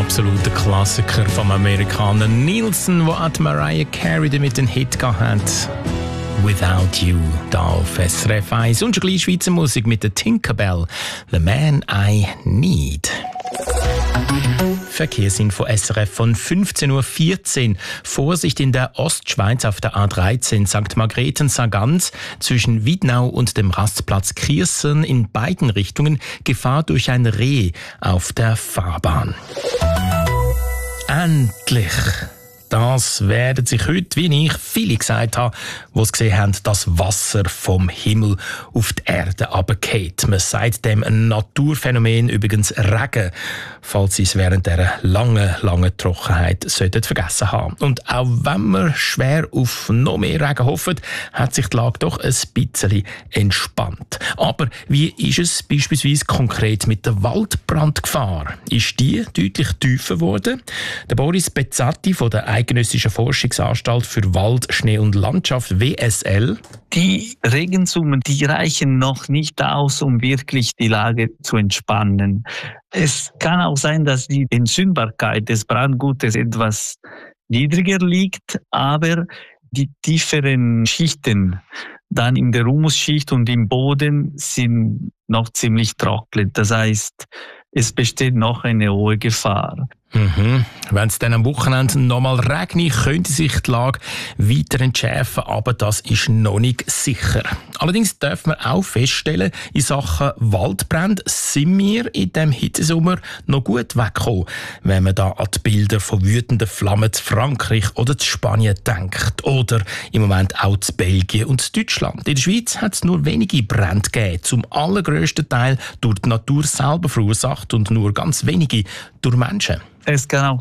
absoluter Klassiker vom Amerikaner Nielsen, wo auch Mariah Carey damit den Hit gehabt hat. Without You, da auf SRF 1. Und schon gleich Schweizer Musik mit der Tinkerbell, The Man I Need. Verkehrsinfo SRF von 15.14 Uhr. Vorsicht in der Ostschweiz auf der A13 St. Margrethen-Sargans zwischen Wiednau und dem Rastplatz Kiersern in beiden Richtungen. Gefahr durch ein Reh auf der Fahrbahn. Endlich! Das werden sich heute, wie ich, viele gesagt haben, die es gesehen haben, das Wasser vom Himmel auf die Erde runterfällt. Man sagt dem ein Naturphänomen, übrigens Regen, falls Sie es während dieser langen Trockenheit vergessen haben. Und auch wenn man schwer auf noch mehr Regen hofft, hat sich die Lage doch ein bisschen entspannt. Aber wie ist es beispielsweise konkret mit der Waldbrandgefahr? Ist die deutlich tiefer geworden? Der Boris Bezzatti von der Eidgenössischen Forschungsanstalt für Wald, Schnee und Landschaft WSL. Die Regensummen, die reichen noch nicht aus, um wirklich die Lage zu entspannen. Es kann auch sein, dass die Entzündbarkeit des Brandgutes etwas niedriger liegt, aber die tieferen Schichten dann in der Humusschicht und im Boden sind noch ziemlich trocken. Das heißt, es besteht noch eine hohe Gefahr. Wenn es dann am Wochenende nochmal regnet, könnte sich die Lage weiter entschärfen, aber das ist noch nicht sicher. Allerdings dürfen wir auch feststellen, in Sachen Waldbrände sind wir in diesem Hitzesommer noch gut weggekommen, wenn man da an die Bilder von wütenden Flammen zu Frankreich oder zu Spanien denkt. Oder im Moment auch zu Belgien und zu Deutschland. In der Schweiz hat es nur wenige Brände gegeben, zum allergrössten Teil durch die Natur selber verursacht und nur ganz wenige durch Menschen. Es kann auch